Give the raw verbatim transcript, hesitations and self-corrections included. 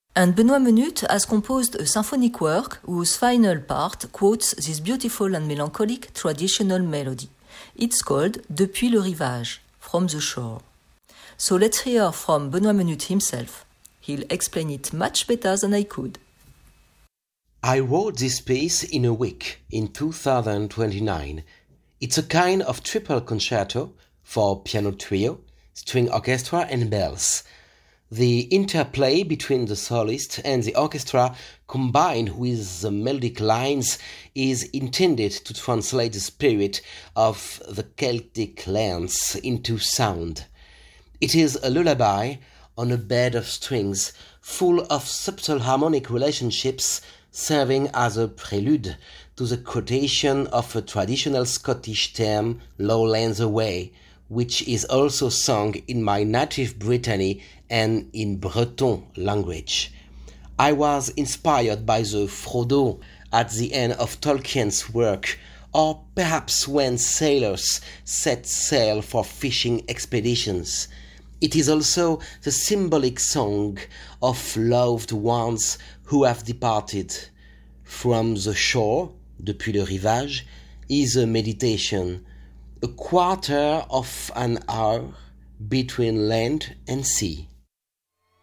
And Benoît Menut has composed a symphonic work whose final part quotes this beautiful and melancholic traditional melody. It's called Depuis le rivage, From the Shore. So let's hear from Benoît Menut himself. He'll explain it much better than I could. I wrote this piece in a week, in two thousand twenty-nine. It's a kind of triple concerto for piano trio, string orchestra and bells. The interplay between the solist and the orchestra combined with the melodic lines is intended to translate the spirit of the Celtic lands into sound. It is a lullaby on a bed of strings full of subtle harmonic relationships, serving as a prelude to the quotation of a traditional Scottish term, Lowlands Away, which is also sung in my native Brittany and in Breton language. I was inspired by the Frodo at the end of Tolkien's work, or perhaps when sailors set sail for fishing expeditions. It is also the symbolic song of loved ones who have departed. From the shore, Depuis le rivage, is a meditation, a quarter of an hour between land and sea.